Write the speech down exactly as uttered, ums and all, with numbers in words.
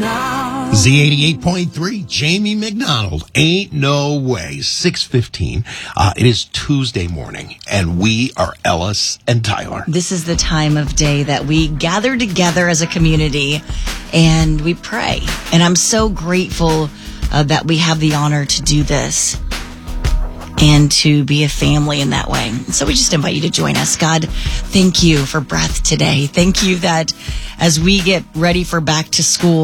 Z eighty-eight point three, Jamie McDonald, Ain't No Way, six fifteen. Uh, it is Tuesday morning, and we are Ellis and Tyler. This is the time of day that we gather together as a community, and we pray. And I'm so grateful uh, that we have the honor to do this and to be a family in that way. So we just invite you to join us. God, thank you for breath today. Thank you that as we get ready for back to school,